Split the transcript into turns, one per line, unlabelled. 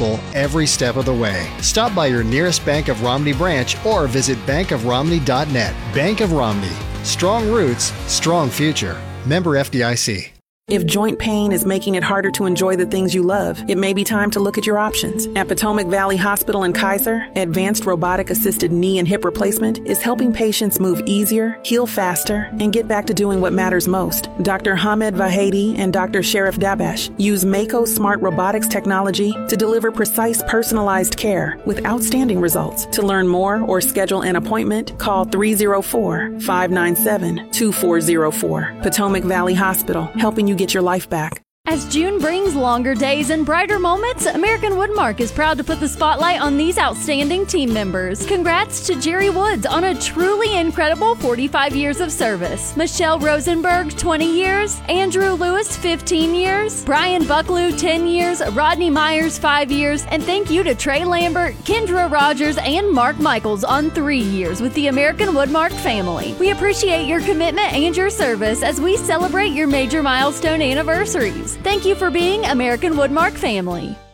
people every step of the way. Stop by your nearest Bank of Romney branch or visit bankofromney.net. Bank of Romney. Strong roots, strong future. Member FDIC.
If joint pain is making it harder to enjoy the things you love, it may be time to look at your options. At Potomac Valley Hospital in Kaiser, advanced robotic-assisted knee and hip replacement is helping patients move easier, heal faster, and get back to doing what matters most. Dr. Hamed Vahedi and Dr. Sharif Dabash use Mako Smart Robotics technology to deliver precise, personalized care with outstanding results. To learn more or schedule an appointment, call 304-597-2404. Potomac Valley Hospital, helping you get your life back.
As June brings longer days and brighter moments, American Woodmark is proud to put the spotlight on these outstanding team members. Congrats to Jerry Woods on a truly incredible 45 years of service. Michelle Rosenberg, 20 years. Andrew Lewis, 15 years. Brian Bucklew, 10 years. Rodney Myers, 5 years. And thank you to Trey Lambert, Kendra Rogers, and Mark Michaels on 3 years with the American Woodmark family. We appreciate your commitment and your service as we celebrate your major milestone anniversaries. Thank you for being American Woodmark family.